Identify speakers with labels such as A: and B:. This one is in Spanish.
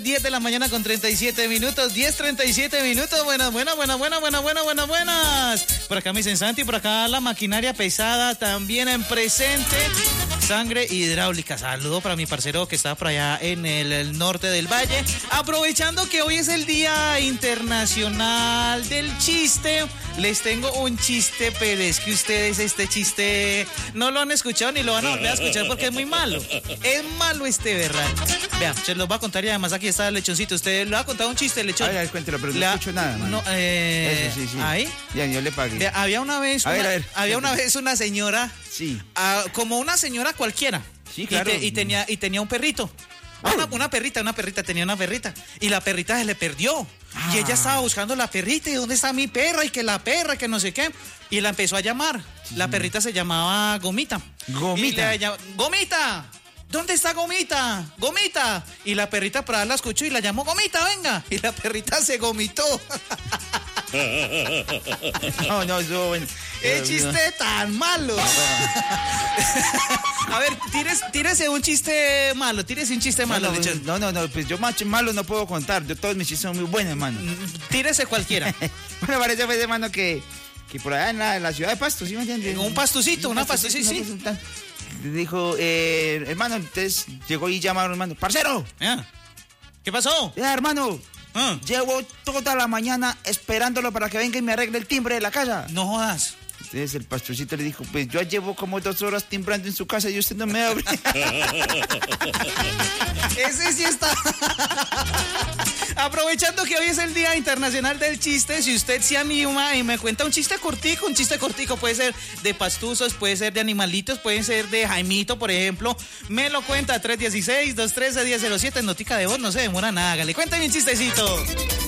A: 10 de la mañana con 37 minutos, 10:37 minutos, buenas. Por acá me dicen Santi, por acá la maquinaria pesada también en presente. Sangre hidráulica, saludo para mi parcero que está por allá en el norte del valle. Aprovechando que hoy es el Día Internacional del Chiste, les tengo un chiste, pero es que ustedes este chiste no lo han escuchado ni lo van a volver a escuchar porque es muy malo. Es malo este berraco. Vean, se los voy a contar y además aquí está el lechoncito. Usted le va a contar un chiste, lechón.
B: A ver, cuéntelo, pero no escucho nada, mano.
A: No,
B: Eso, sí.
A: ¿Ahí?
B: Ya, yo le pagué.
A: Vea, había una vez una señora,
B: sí,
A: como una señora cualquiera.
B: Sí, claro.
A: Y tenía un perrito. Una perrita tenía una perrita. Y la perrita se le perdió. Y ella estaba buscando la perrita. ¿Y dónde está mi perra? Y que la perra, que no sé qué. Y la empezó a llamar. La perrita se llamaba Gomita. ¡Gomita! ¿Dónde está Gomita? ¡Gomita! Y la perrita por ahí la escuchó y la llamó, ¡Gomita, venga! Y la perrita se gomitó.
B: No, eso bueno.
A: ¡Qué chiste tan malo! A ver, tírese un chiste malo,
B: No, pues yo más malo no puedo contar. Todos mis chistes son muy buenos, hermano.
A: Tírese cualquiera.
B: Bueno, parece pues, hermano, que por allá en la ciudad de Pasto, ¿sí me entiendes?
A: Un pastucito, una pastucito, sí.
B: Dijo, hermano, entonces llegó y llamaron, hermano, ¡parcero!
A: ¿Qué pasó?
B: Hermano, llevo toda la mañana esperándolo para que venga y me arregle el timbre de la casa.
A: No jodas.
B: Entonces el pastorcito le dijo, pues yo llevo como 2 horas timbrando en su casa y usted no me abre.
A: Ese sí está. Aprovechando que hoy es el Día Internacional del Chiste, si usted se anima y me cuenta un chiste cortico, puede ser de pastuzos, puede ser de animalitos, puede ser de Jaimito, por ejemplo, me lo cuenta 316-213-1007, notica de voz, no se demora nada, hágale, cuéntame un chistecito.